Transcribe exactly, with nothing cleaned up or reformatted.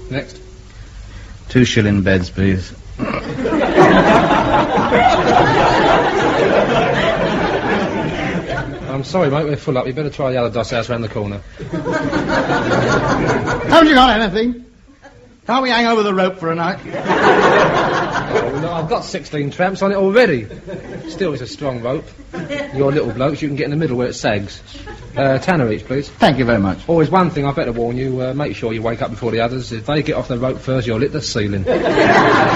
Next. Two shilling beds, please. I'm sorry, mate, we're full up. You better try the other doss house round the corner. Haven't you got anything? Can't we hang over the rope for a night? Oh, no, I've got sixteen tramps on it already. Still, it's a strong rope. You're little blokes, you can get in the middle where it sags. Uh, tanner each, please. Thank you very much. Always one thing I better warn you, uh, make sure you wake up before the others. If they get off the rope first, you'll hit the ceiling.